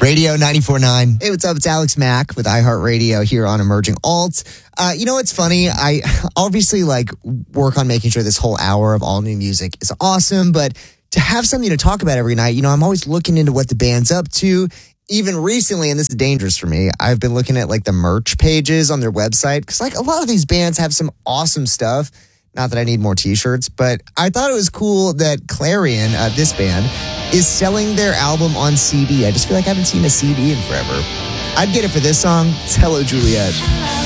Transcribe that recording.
Radio 94.9. Hey, what's up? It's Alex Mack with iHeartRadio here on Emerging Alt. You know what's funny? I obviously work on making sure this whole hour of all new music is awesome, but to have something to talk about every night, I'm always looking into what the band's up to. Even recently, and this is dangerous for me, I've been looking at the merch pages on their website because a lot of these bands have some awesome stuff. Not that I need more t-shirts, but I thought it was cool that Clarion, this band, is selling their album on CD. I just feel like I haven't seen a CD in forever. I'd get it for this song. It's Hello, Juliet.